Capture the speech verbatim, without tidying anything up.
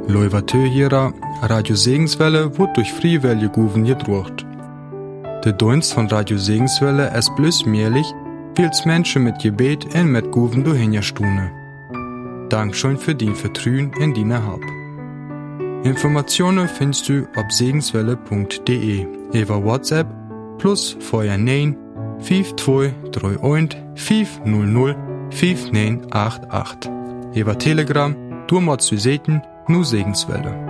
Leuvatö hierer Radio Segenswelle wird durch Friewelle Guven gedruckt. Der Dienst von Radio Segenswelle ist bloß möglich, weil's Menschen mit Gebet und mit Guven durchhingerstune. Dankeschön für dein Vertrauen in deine Hab. Informationen findest du auf segenswelle punkt de über WhatsApp plus Feuer neun fünf zwei drei eins fünf null null fünf neun acht acht. Über Telegram, du machst du Seten, nur Segenswelle.